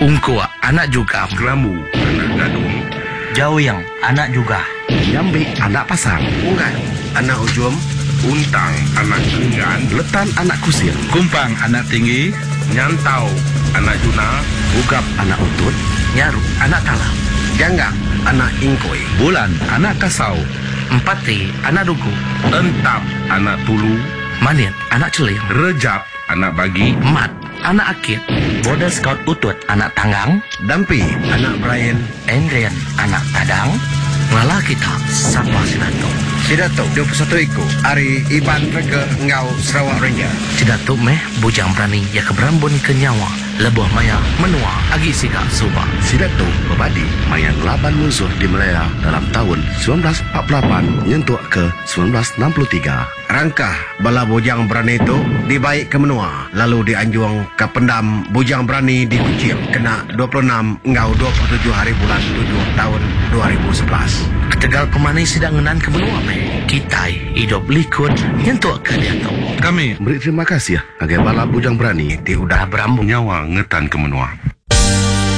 Ungkua anak juga. Kelamu anak gadung. Jauhyang anak juga. Jambi anak pasang. Unggal anak ujum. Untang anak enggan. Letan anak kusir. Kumpang anak tinggi. Nyantau anak juna. Ugap anak utut. Nyaru anak talam. Janggang anak ingkoi. Bulan anak kasau. Empati anak dugu. Entap anak tulu. Manit anak celing. Rejap anak bagi. Mat anak akit. Border Scout utut anak tanggang. Dampi anak Brian. Endrian anak tadang. Ngala kita sapa Sidato. Sidato 21 iku. Ari Iban Rega Ngau Sarawak Ranger. Sidato meh bujang berani ya keberambun ke nyawa. Lebuh maya menua agi siga suba. Sidato berbadi mayang laban musuh di Melaya dalam tahun 1948 nyentuh ke 1963. Rangkah bala bujang berani itu dibaik ke menua. Lalu dianjuang ke pendam bujang berani di Kuching. Kena 26 Ngau 27 hari bulan 7 tahun 2011. Ketegal pemani sidang ngenan ke benua meh. Kita hidup likut nyentuh ke dia tahu. Kami Beri terima kasih ya agar bala bujang berani Ti udah berambung. Nyawa ngetan ke menua.